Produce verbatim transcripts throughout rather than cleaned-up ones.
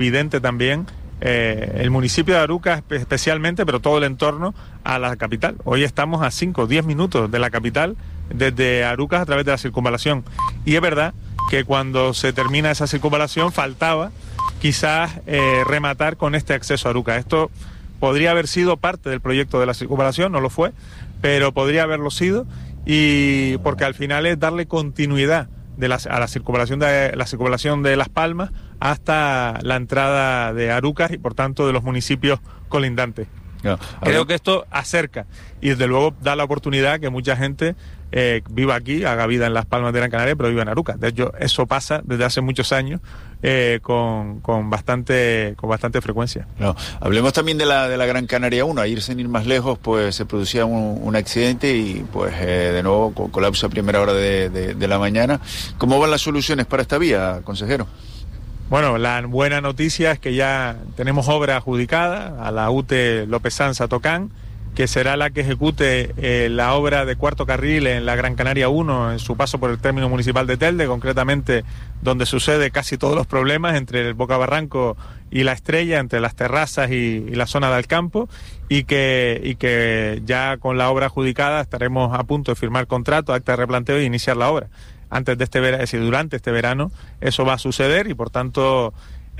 evidente también eh, el municipio de Arucas especialmente, pero todo el entorno a la capital. Hoy estamos a cinco o diez minutos de la capital desde Arucas a través de la circunvalación. Y es verdad que cuando se termina esa circunvalación faltaba quizás eh, rematar con este acceso a Arucas. Esto podría haber sido parte del proyecto de la circunvalación, no lo fue, pero podría haberlo sido, y porque al final es darle continuidad de la, a la circunvalación de la circunvalación de Las Palmas hasta la entrada de Arucas y por tanto de los municipios colindantes. No, creo que esto acerca y desde luego da la oportunidad que mucha gente eh, viva aquí, haga vida en Las Palmas de Gran Canaria, pero viva en Arucas. De hecho, eso pasa desde hace muchos años eh, con, con bastante con bastante frecuencia. No, hablemos también de la de la Gran Canaria uno. Ayer, sin ir más lejos, pues se producía un, un accidente y pues eh, de nuevo colapso a primera hora de, de, de la mañana. ¿Cómo van las soluciones para esta vía, consejero? Bueno, la buena noticia es que ya tenemos obra adjudicada a la U T E López Sanz Tocán, que será la que ejecute eh, la obra de cuarto carril en la Gran Canaria uno en su paso por el término municipal de Telde, concretamente donde sucede casi todos los problemas entre el Boca Barranco y la Estrella, entre las terrazas y, y la zona del campo, y que, y que ya con la obra adjudicada estaremos a punto de firmar contrato, acta de replanteo e iniciar la obra. Antes de este verano, es decir, durante este verano, eso va a suceder y por tanto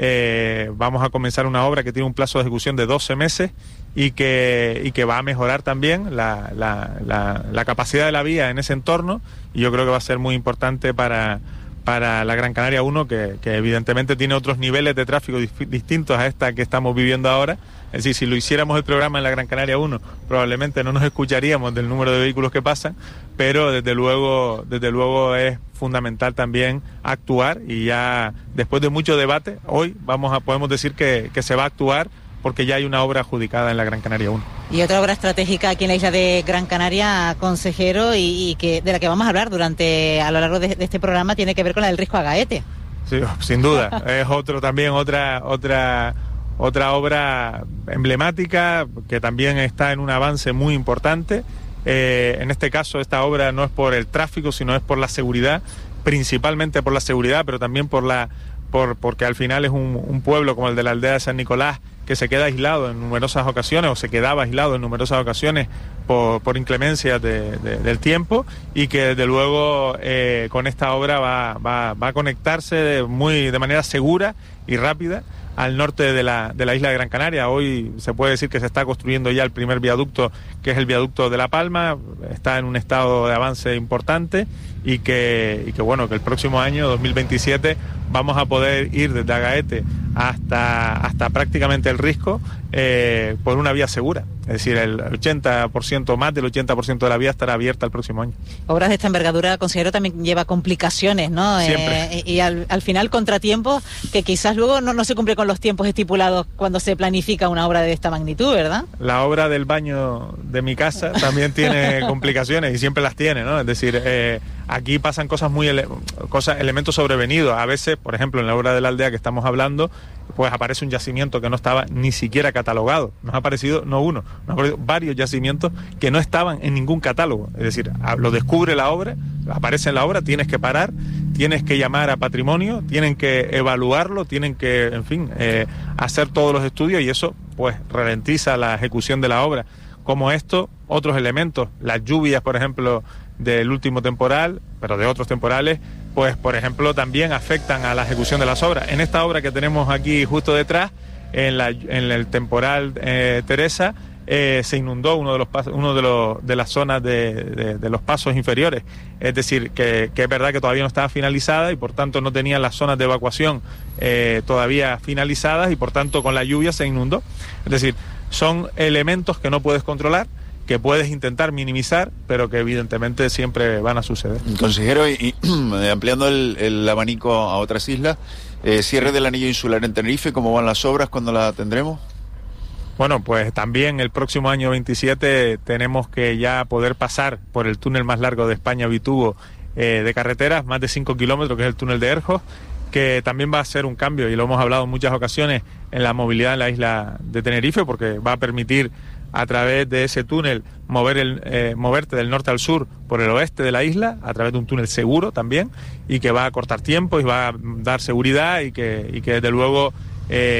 eh, vamos a comenzar una obra que tiene un plazo de ejecución de doce meses y que, y que va a mejorar también la, la, la, la capacidad de la vía en ese entorno, y yo creo que va a ser muy importante para, para la Gran Canaria uno, que, que evidentemente tiene otros niveles de tráfico dif- distintos a esta que estamos viviendo ahora. Es decir, si lo hiciéramos el programa en la Gran Canaria uno, probablemente no nos escucharíamos del número de vehículos que pasan, pero desde luego, desde luego es fundamental también actuar, y ya después de mucho debate, hoy vamos a podemos decir que, que se va a actuar porque ya hay una obra adjudicada en la Gran Canaria uno. Y otra obra estratégica aquí en la isla de Gran Canaria, consejero, y, y que de la que vamos a hablar durante a lo largo de, de este programa, tiene que ver con la del Risco a Gaete. Sí, sin duda, es otro también otra otra otra obra emblemática que también está en un avance muy importante. Eh, en este caso, esta obra no es por el tráfico, sino es por la seguridad, principalmente por la seguridad, pero también por la por porque al final es un, un pueblo como el de la aldea de San Nicolás que se queda aislado en numerosas ocasiones, o se quedaba aislado en numerosas ocasiones por, por inclemencias de, de, del tiempo, y que desde luego eh, con esta obra va, va, va a conectarse de, muy, de manera segura y rápida al norte de la, de la isla de Gran Canaria. Hoy se puede decir que se está construyendo ya el primer viaducto, que es el viaducto de La Palma, está en un estado de avance importante, y que, y que bueno, que el próximo año, dos mil veintisiete, vamos a poder ir desde Agaete hasta, hasta prácticamente el Risco eh, por una vía segura. Es decir, el ochenta por ciento, más del ochenta por ciento de la vía estará abierta el próximo año. Obras de esta envergadura, considero, también lleva complicaciones, ¿no? Siempre. Eh, y al, al final contratiempos que quizás luego no, no se cumple con los tiempos estipulados cuando se planifica una obra de esta magnitud, ¿verdad? La obra del baño de mi casa también tiene complicaciones, y siempre las tiene, ¿no? Es decir, eh, aquí pasan cosas muy ele- cosas, elementos sobrevenidos. A veces, por ejemplo, en la obra de la aldea que estamos hablando, pues aparece un yacimiento que no estaba ni siquiera catalogado. Nos ha aparecido, no uno, nos ha aparecido varios yacimientos que no estaban en ningún catálogo. Es decir, lo descubre la obra, aparece en la obra, tienes que parar, tienes que llamar a patrimonio, tienen que evaluarlo, tienen que, en fin, eh, hacer todos los estudios, y eso pues ralentiza la ejecución de la obra. Como esto, otros elementos, las lluvias, por ejemplo, del último temporal, pero de otros temporales, pues por ejemplo también afectan a la ejecución de las obras. En esta obra que tenemos aquí justo detrás, en, la, en el temporal eh, Teresa, eh, se inundó uno de los pasos, uno de los de las zonas de, de, de los pasos inferiores. Es decir, que, que es verdad que todavía no estaba finalizada, y por tanto no tenía las zonas de evacuación eh, todavía finalizadas, y por tanto con la lluvia se inundó. Es decir, son elementos que no puedes controlar, que puedes intentar minimizar, pero que evidentemente siempre van a suceder. Consejero, y, y ampliando el, el abanico a otras islas, eh, cierre del anillo insular en Tenerife, ¿cómo van las obras? ¿Cuándo la tendremos? Bueno, pues también el próximo año veintisiete tenemos que ya poder pasar por el túnel más largo de España, Bitubo, eh, de carreteras, más de cinco kilómetros, que es el túnel de Erjos, que también va a ser un cambio, y lo hemos hablado en muchas ocasiones, en la movilidad en la isla de Tenerife, porque va a permitir a través de ese túnel mover el, eh, moverte del norte al sur por el oeste de la isla, a través de un túnel seguro también, y que va a cortar tiempo y va a dar seguridad, y que, y que desde luego eh,